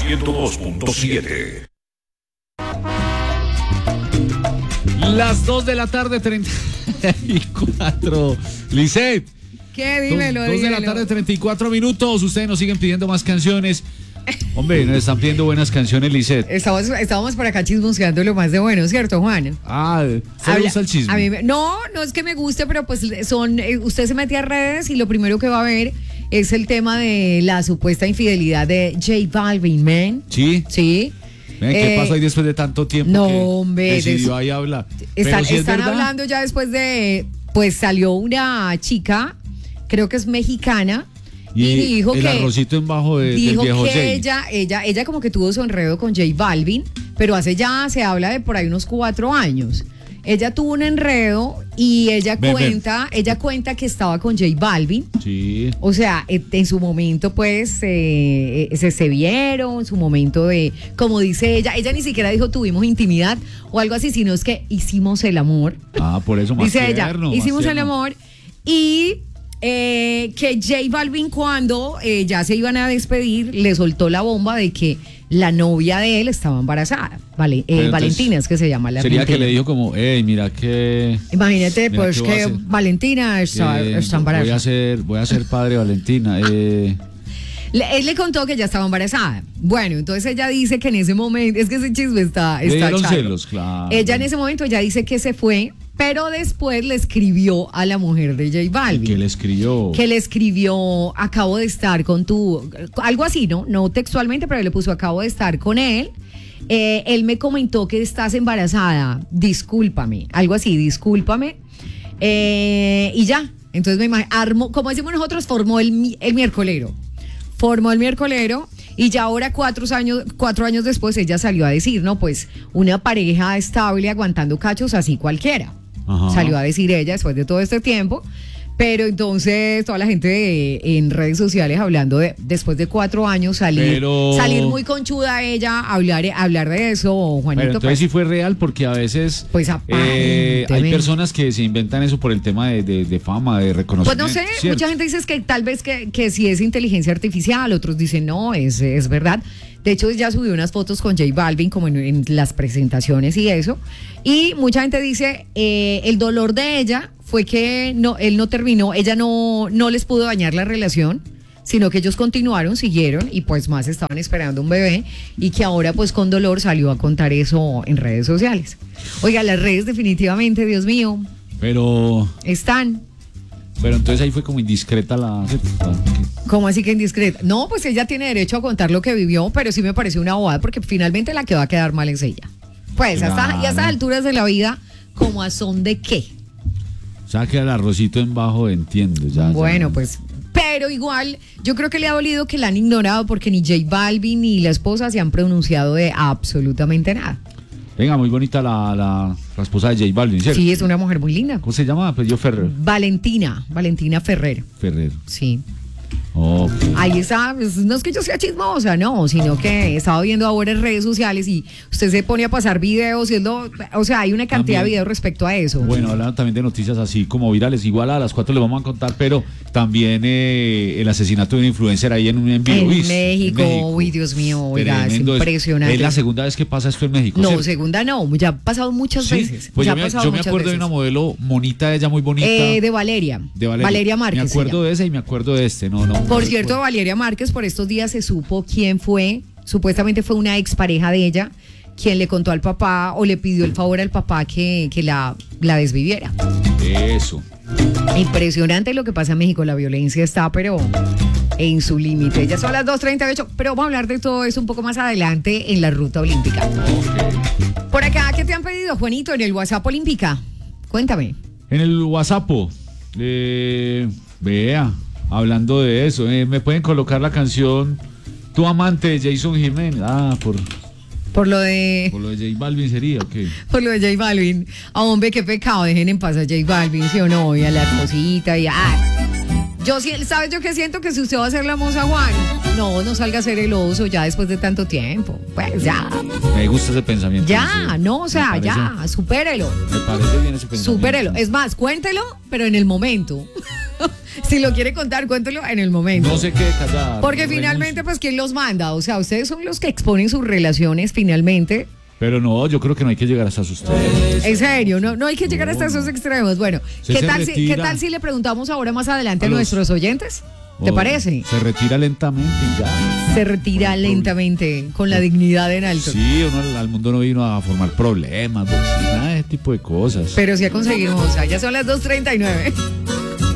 102.7. Las 2 de la tarde, 34. Lisette. ¿Qué? Dímelo, 2 de la tarde, 34 minutos. Ustedes nos siguen pidiendo más canciones. Hombre, nos están pidiendo buenas canciones, Lisette. Estábamos por acá chismosqueando lo más de bueno, ¿cierto, Juan? Ah, ¿te gusta el chisme? No es que me guste, pero pues usted se mete a redes y lo primero que va a ver es el tema de la supuesta infidelidad de J Balvin, man. ¿Sí? Sí. Ven, ¿qué pasó ahí después de tanto tiempo? No, que hombre. decidió ahí hablar. Están hablando ya después de, pues salió una chica, creo que es mexicana, y dijo el que arrocito en bajo del viejo que Jay. ella como que tuvo su enredo con J Balvin, pero se habla de por ahí unos 4 años. Ella tuvo un enredo y ella cuenta que estaba con J Balvin. Sí. O sea, en su momento pues se vieron, en su momento de, como dice ella ni siquiera dijo tuvimos intimidad o algo así, sino es que hicimos el amor. Ah, por eso más dice tierno, ella, hicimos más el tierno. amor y que J Balvin cuando ya se iban a despedir le soltó la bomba de que la novia de él estaba embarazada. Vale, Valentina es que se llama la sería argentina. que le dijo como, mira que... Imagínate, mira, pues ¿qué voy a que hacer? Valentina está embarazada. Voy a ser padre, Valentina. Él le contó que ya estaba embarazada. Bueno, entonces ella dice que en ese momento, es que ese chisme está le dieron charro. celos, claro. Ella en ese momento ya dice que se fue, pero después le escribió a la mujer de J Balvin. ¿Qué le escribió? Que le escribió, acabo de estar con tu... Algo así, ¿no? No textualmente, pero le puso, acabo de estar con él. Él me comentó que estás embarazada. Discúlpame. Algo así, discúlpame. Y ya. Entonces me imagino, armó, como decimos nosotros, formó el miércolero. Formó el miércolero y ya ahora 4 años después ella salió a decir, no, pues una pareja estable aguantando cachos así cualquiera. Ajá. Salió a decir ella después de todo este tiempo. Pero entonces toda la gente en redes sociales hablando de después de 4 años salir muy conchuda ella, hablar de eso, Juanito. Pero entonces sí fue real porque a veces pues hay personas que se inventan eso por el tema de fama, de reconocimiento. Pues no sé, ¿cierto? mucha gente dice que tal vez que si es inteligencia artificial, otros dicen no, es verdad. De hecho, ya subió unas fotos con J Balvin como en las presentaciones y eso. Y mucha gente dice, el dolor de ella fue que él no terminó, ella no les pudo dañar la relación, sino que ellos continuaron, siguieron y pues más estaban esperando un bebé y que ahora pues con dolor salió a contar eso en redes sociales. Oiga, las redes definitivamente, Dios mío, pero entonces ahí fue como indiscreta la... ¿Cómo así que indiscreta? No, pues ella tiene derecho a contar lo que vivió, pero sí me pareció una bobada porque finalmente la que va a quedar mal es ella. Pues claro. Y a estas alturas de la vida, ¿como a son de qué? O sea, que el arrocito en bajo, entiendo. Bueno, pues, pero igual, yo creo que le ha dolido que la han ignorado porque ni J Balvin ni la esposa se han pronunciado de absolutamente nada. Venga, muy bonita la esposa de J Balvin, ¿cierto? Sí, es una mujer muy linda. ¿Cómo se llama? Pues yo Ferrer. Valentina Ferrer. Sí. Okay. Ahí está, pues, no es que yo sea chismosa, no, sino que estaba viendo ahora en redes sociales y usted se pone a pasar videos y o sea, hay una cantidad de videos respecto a eso. Bueno, hablando también de noticias así como virales, igual a las 4 le vamos a contar, pero también el asesinato de un influencer ahí en un envío. En México, uy, Dios mío, oiga, es impresionante. Es la segunda vez que pasa esto en México. No, ¿cierto? segunda no, ya ha pasado muchas veces. Pues yo me acuerdo de una modelo monita, ella muy bonita. De Valeria. Valeria Márquez. Me acuerdo de esa y me acuerdo de este, no. Por cierto, Valeria Márquez, por estos días se supo quién fue, supuestamente fue una expareja de ella, quien le contó al papá o le pidió el favor al papá que la desviviera. Eso. Impresionante lo que pasa en México, la violencia está, pero en su límite. Ya son las 2:38, pero vamos a hablar de todo eso un poco más adelante en la ruta olímpica. Okay. Por acá, ¿qué te han pedido, Juanito, en el WhatsApp Olímpica? Cuéntame. En el WhatsApp, vea, hablando de eso, me pueden colocar la canción Tu amante de Jason Jiménez. Por lo de J Balvin sería, ¿o qué? Por lo de J Balvin. Hombre, qué pecado, dejen en paz a J Balvin, ¿sí o no? Y a la cosita y ¿sabes yo qué siento? Que si usted va a hacer la moza, Juan, no salga a ser el oso ya después de tanto tiempo. Pues ya. Me gusta ese pensamiento. Ya, no, o sea, ya, supérelo. Me parece bien ese pensamiento. Supérelo. Es más, cuéntelo, pero en el momento. Si lo quiere contar, cuéntelo en el momento. No sé qué callar. Porque finalmente, pues, ¿quién los manda? O sea, ustedes son los que exponen sus relaciones finalmente. Pero no, yo creo que no hay que llegar hasta sus extremos. En serio, no hay que llegar hasta esos extremos. Bueno, ¿qué tal si le preguntamos ahora más adelante a nuestros oyentes? ¿Te parece? Se retira lentamente y ya. Se retira lentamente, con la dignidad en alto. Sí, uno al mundo no vino a formar problemas, nada de ese tipo de cosas. Pero sí a conseguir moza. Ya son las 2:39.